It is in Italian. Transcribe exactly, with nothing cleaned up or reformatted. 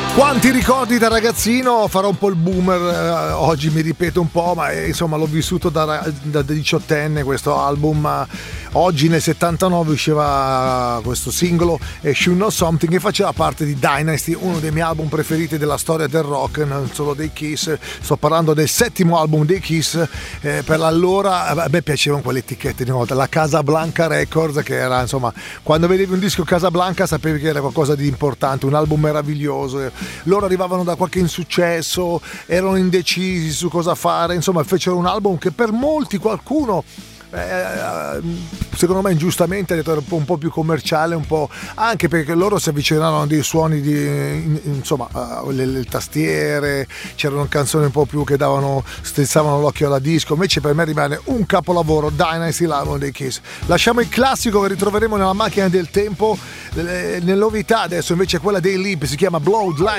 Quanti ricordi da ragazzino, farò un po' il boomer, eh, oggi mi ripeto un po', ma eh, insomma l'ho vissuto da, da diciottenne questo album. Eh, oggi nel settantanove usciva questo singolo, eh, Should Know Something, che faceva parte di Dynasty, uno dei miei album preferiti della storia del rock, non solo dei Kiss. Sto parlando del settimo album dei Kiss. Eh, per allora a me piacevano quelle etichette di una volta, la Casablanca Records, che era insomma, quando vedevi un disco Casablanca sapevi che era qualcosa di importante, un album meraviglioso. Loro arrivavano da qualche insuccesso, erano indecisi su cosa fare, insomma fecero un album che per molti, qualcuno eh, secondo me ingiustamente ha detto era un po', un po' più commerciale, un po' anche perché loro si avvicinavano a dei suoni di insomma uh, le, le tastiere, c'erano canzoni un po' più che davano, strizzavano l'occhio alla disco. Invece per me rimane un capolavoro, Dynasty, l'album dei Kiss. Lasciamo il classico che ritroveremo nella macchina del tempo. Le, le novità adesso invece quella dei Lip, si chiama Bloodline.